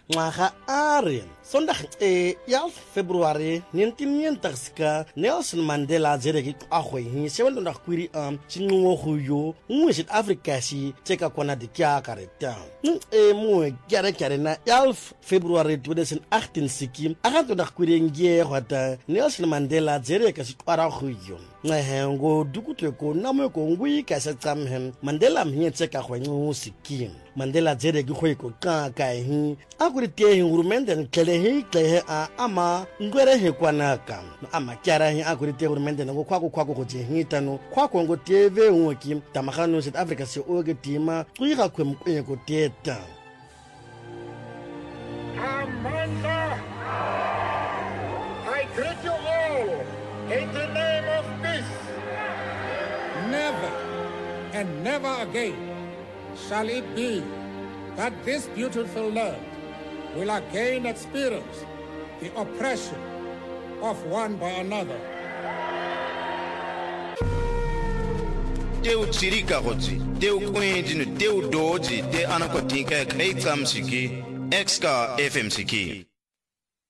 ngwaga a re Sondag ya February 1990 Nelson Mandela zere ki agwe hi sewelo nda kwiri chinwo khuyo ngwe South Africa si tseka kwana dikya kareta mo kyare na 11 February 2018 siki aganto nda kwiri ngie hwata Nelson Mandela zere ka sitwara khuyo ngahengo dukuteko namwe ko ngwi ka sa tsamhem Mandela mhye tseka khwengu siki Mandela zere ki khweko ka hi akuri tie ngurumende nkele hi klehe ama ngwere he kwanaka ama kyara hi akuri tie ngurumende ngo kwako go jehitano kwako ngo teve nwoki tamagano South Africa se oge tima kuyiga kwemkwenye ko teta Amanda, I greet you all in the name of peace. Never and never again shall it be that this beautiful land will again experience the oppression of one by another. Teu tsirika gotsi, teu kwendino, teu doji, te anakotinka kreitam siki, exka FM siki.